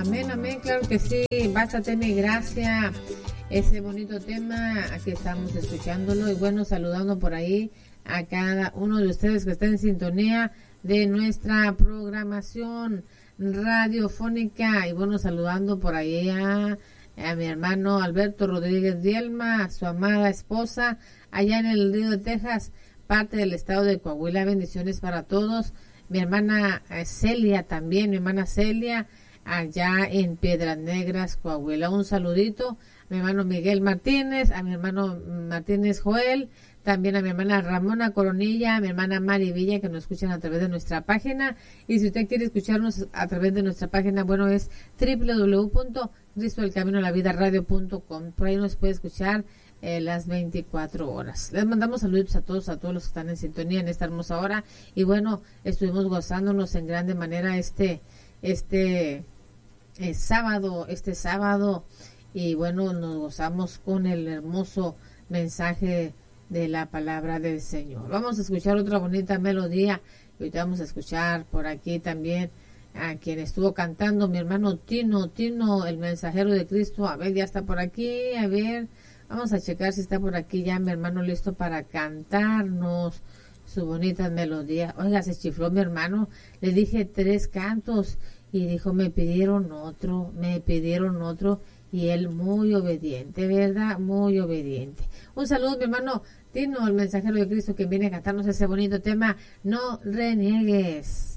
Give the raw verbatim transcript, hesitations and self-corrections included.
Amén, amén, claro que sí. Bástate mi gracia. Ese bonito tema, aquí estamos escuchándolo y bueno, saludando por ahí a cada uno de ustedes que está en sintonía de nuestra programación radiofónica y bueno, saludando por ahí a, a mi hermano Alberto Rodríguez Dielma, a su amada esposa, allá en el Río de Texas, parte del estado de Coahuila. Bendiciones para todos. Mi hermana eh, Celia también, mi hermana Celia, allá en Piedras Negras, Coahuila. Un saludito a mi hermano Miguel Martínez, a mi hermano Martínez Joel, también a mi hermana Ramona Coronilla, a mi hermana Mari Villa, que nos escuchan a través de nuestra página. Y si usted quiere escucharnos a través de nuestra página, bueno, es doble u doble u doble u punto cristo el camino a la vida radio punto com. Por ahí nos puede escuchar eh, las veinticuatro horas. Les mandamos saludos a todos, a todos los que están en sintonía en esta hermosa hora. Y bueno, estuvimos gozándonos en grande manera este, este eh, sábado, este sábado. Y bueno, nos gozamos con el hermoso mensaje de la palabra del Señor. Vamos a escuchar otra bonita melodía. Y ahorita vamos a escuchar por aquí también a quien estuvo cantando, mi hermano Tino, Tino, el mensajero de Cristo. A ver, ya está por aquí, a ver, vamos a checar si está por aquí ya mi hermano listo para cantarnos su bonita melodía. Oiga, se chifló mi hermano, le dije tres cantos y dijo, me pidieron otro, me pidieron otro, y él muy obediente, ¿verdad? Muy obediente. Un saludo, mi hermano Tino, el mensajero de Cristo, que viene a cantarnos ese bonito tema, No reniegues.